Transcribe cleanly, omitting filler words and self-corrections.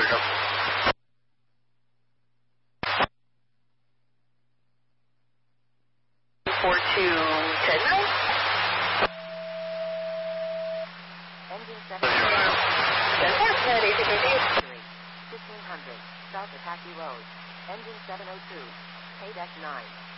go. 4210. Engine 7. 10-4, head ACKD. 1500, South Apache Road. Engine 702, K-9.